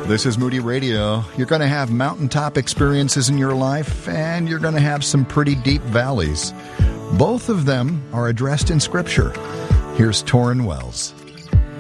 This is Moody Radio. You're going to have mountaintop experiences in your life, and you're going to have some pretty deep valleys. Both of them are addressed in Scripture. Here's Torrin Wells.